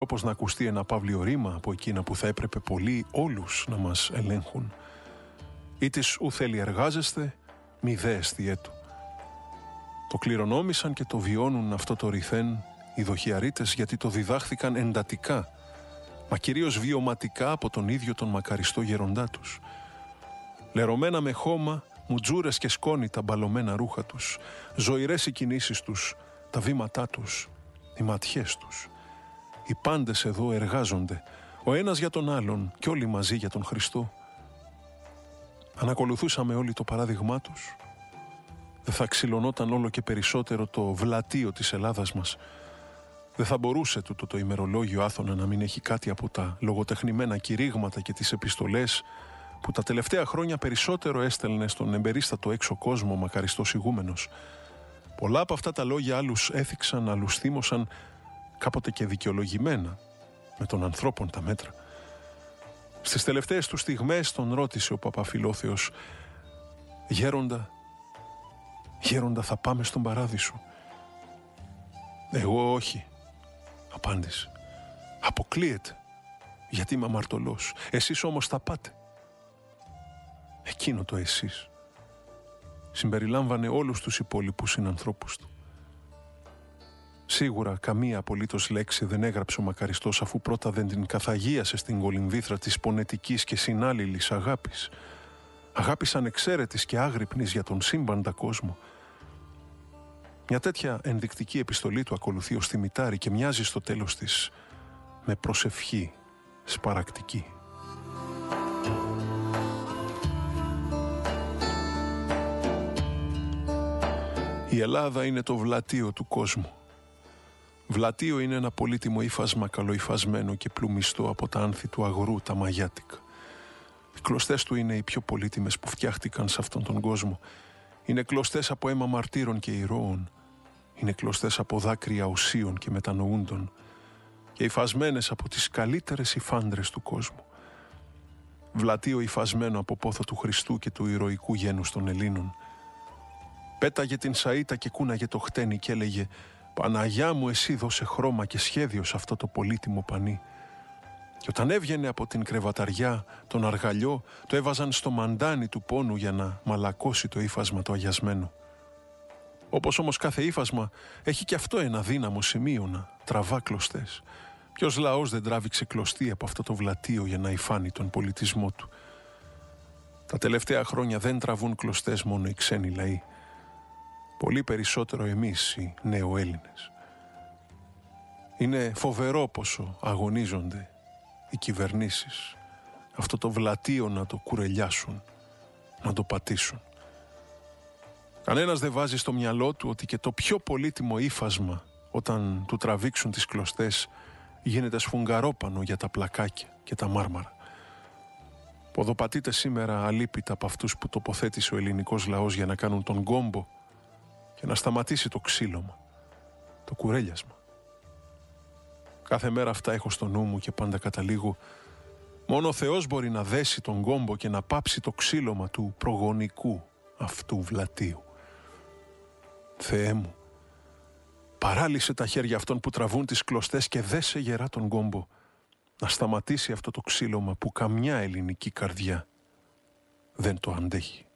όπως να ακουστεί ένα παύλιο ρήμα από εκείνα που θα έπρεπε πολλοί όλους να μας ελέγχουν. Ή της ου θέλει εργάζεστε, μη δε εστιέτου. Το κληρονόμησαν και το βιώνουν αυτό το ρηθέν οι δοχιαρίτες, γιατί το διδάχθηκαν εντατικά, μα κυρίως βιωματικά από τον ίδιο τον μακαριστό γεροντά τους. Λερωμένα με χώμα, μουτζούρες και σκόνη τα μπαλωμένα ρούχα τους, ζωηρές οι κινήσεις τους, τα βήματά τους, οι ματιές τους. Οι πάντες εδώ εργάζονται, ο ένας για τον άλλον και όλοι μαζί για τον Χριστό. Αν ακολουθούσαμε όλοι το παράδειγμά τους, δεν θα ξυλωνόταν όλο και περισσότερο το βλατείο της Ελλάδας μας. Δεν θα μπορούσε τούτο το ημερολόγιο Άθωνα να μην έχει κάτι από τα λογοτεχνημένα κηρύγματα και τις επιστολές που τα τελευταία χρόνια περισσότερο έστελνε στον εμπερίστατο έξω κόσμο μακαριστός ηγούμενος. Πολλά από αυτά τα λόγια άλλους έθιξαν, άλλους θύμωσαν, κάποτε και δικαιολογημένα, με των ανθρώπων τα μέτρα. Στις τελευταίες του στιγμές τον ρώτησε ο Παπαφιλόθεος: Γέροντα, θα πάμε στον παράδεισο? Εγώ όχι, απάντησε. Αποκλείεται, γιατί είμαι αμαρτωλός. Εσείς όμως θα πάτε. Εκείνο το εσείς συμπεριλάμβανε όλους τους υπόλοιπους συνανθρώπους του. Σίγουρα καμία απολύτως λέξη δεν έγραψε ο μακαριστός, αφού πρώτα δεν την καθαγίασε στην κολυμβήθρα της πονετικής και συνάλληλης αγάπης. Αγάπης ανεξαίρετης και άγρυπνης για τον σύμπαντα κόσμο. Μια τέτοια ενδεικτική επιστολή του ακολουθεί ως θυμητάρι και μοιάζει στο τέλος της με προσευχή σπαρακτική. Η Ελλάδα είναι το βλατείο του κόσμου. Βλατείο είναι ένα πολύτιμο ύφασμα καλοϊφασμένο και πλουμιστό από τα άνθη του αγρού, τα μαγιάτικα. Οι κλωστές του είναι οι πιο πολύτιμες που φτιάχτηκαν σε αυτόν τον κόσμο. Είναι κλωστές από αίμα μαρτύρων και ηρώων. Είναι κλωστές από δάκρυα οσίων και μετανοούντων. Και υφασμένες από τις καλύτερες υφάντρες του κόσμου. Βλατείο υφασμένο από πόθο του Χριστού και του ηρωικού γένους των Ελλήνων. Πέταγε την σαΐτα και κούναγε το χτένι και έλεγε: «Παναγιά μου, εσύ δώσε χρώμα και σχέδιο σε αυτό το πολύτιμο πανί». Και όταν έβγαινε από την κρεβαταριά τον αργαλιό, το έβαζαν στο μαντάνι του πόνου για να μαλακώσει το ύφασμα το αγιασμένο. Όπως όμως κάθε ύφασμα έχει και αυτό ένα δύναμο σημείο να τραβά κλωστές. Ποιος λαός δεν τράβηξε κλωστή από αυτό το βλατείο για να υφάνει τον πολιτισμό του? Τα τελευταία χρόνια δεν τραβούν κλωστές μόνο οι ξένοι λαοί. Πολύ περισσότερο εμείς οι νεοέλληνες. Είναι φοβερό πόσο αγωνίζονται οι κυβερνήσεις αυτό το βλατείο να το κουρελιάσουν, να το πατήσουν. Κανένας δεν βάζει στο μυαλό του ότι και το πιο πολύτιμο ύφασμα, όταν του τραβήξουν τις κλωστές, γίνεται σφουγγαρόπανο για τα πλακάκια και τα μάρμαρα. Ποδοπατείται σήμερα αλίπητα από αυτούς που τοποθέτησε ο ελληνικός λαός για να κάνουν τον κόμπο και να σταματήσει το ξύλωμα, το κουρέλιασμα. Κάθε μέρα αυτά έχω στο νου μου και πάντα καταλήγω: μόνο ο Θεός μπορεί να δέσει τον κόμπο και να πάψει το ξύλωμα του προγονικού αυτού βλατείου. Θεέ μου, παράλυσε τα χέρια αυτών που τραβούν τις κλωστές και δέσε γερά τον κόμπο, να σταματήσει αυτό το ξύλωμα που καμιά ελληνική καρδιά δεν το αντέχει.